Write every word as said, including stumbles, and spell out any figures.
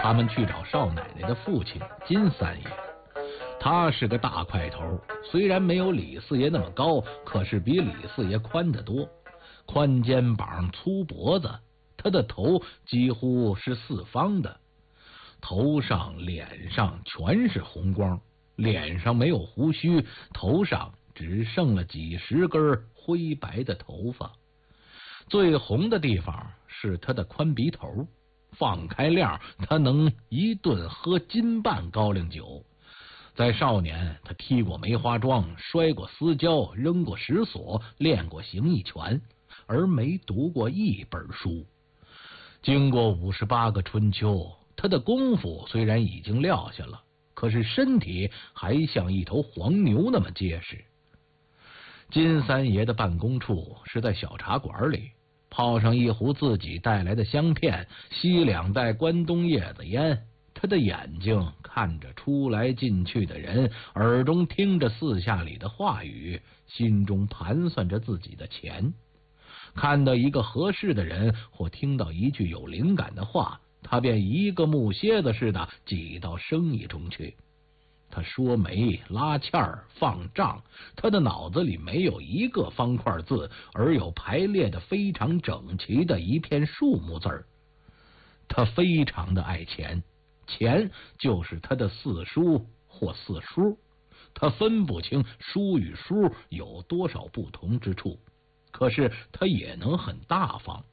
他们去找少奶奶的父亲金三爷。他是个大块头，虽然没有李四爷那么高，可是比李四爷宽得多，宽肩膀粗脖子，他的头几乎是四方的，头上脸上全是红光，脸上没有胡须，头上只剩了几十根灰白的头发，最红的地方是他的宽鼻头，放开量他能一顿喝斤半高粱酒。在少年，他踢过梅花桩，摔过私交，扔过石锁，练过形意拳，而没读过一本书。经过五十八个春秋，他的功夫虽然已经撂下了，可是身体还像一头黄牛那么结实。金三爷的办公处是在小茶馆里，泡上一壶自己带来的香片，吸两袋关东叶子烟。他的眼睛看着出来进去的人，耳中听着四下里的话语，心中盘算着自己的钱。看到一个合适的人，或听到一句有灵感的话，他便一个木楔子似的挤到生意中去。他说媒、拉纤儿、放账，他的脑子里没有一个方块字，而有排列的非常整齐的一片数目字儿。他非常的爱钱，钱就是他的四书或四书，他分不清书与书有多少不同之处，可是他也能很大方，